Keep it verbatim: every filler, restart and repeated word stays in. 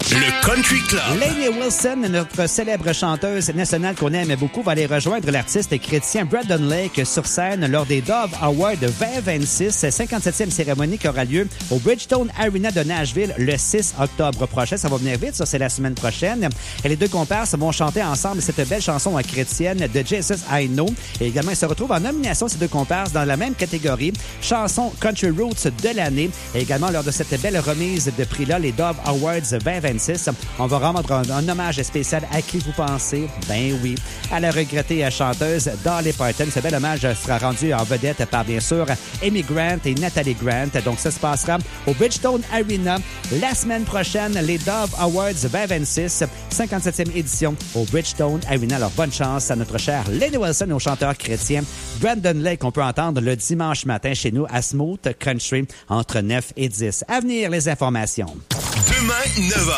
Le Country Club. Lainey Wilson, notre célèbre chanteuse nationale qu'on aime beaucoup, va aller rejoindre l'artiste chrétien Brandon Lake sur scène lors des Dove Awards vingt vingt-six, cinquante-septième cérémonie qui aura lieu au Bridgestone Arena de Nashville le six octobre prochain. Ça va venir vite, ça, c'est la semaine prochaine. Et les deux comparses vont chanter ensemble cette belle chanson chrétienne de Jesus I Know. Et également, ils se retrouvent en nomination, ces deux comparses, dans la même catégorie, chanson Country Roots de l'année. Et également, lors de cette belle remise de prix-là, les Dove Awards vingt vingt-six, on va rendre un, un hommage spécial à qui vous pensez? Ben oui, à la regrettée chanteuse Dolly Parton. Ce bel hommage sera rendu en vedette par, bien sûr, Amy Grant et Natalie Grant. Donc, ça se passera au Bridgestone Arena la semaine prochaine. Les Dove Awards vingt vingt-six, cinquante-septième édition au Bridgestone Arena. Alors, bonne chance à notre cher Lainey Wilson, au chanteur chrétien Brandon Lake, qu'on peut entendre le dimanche matin chez nous à Smooth Country entre neuf et dix. À venir, les informations. Demain, neuf heures.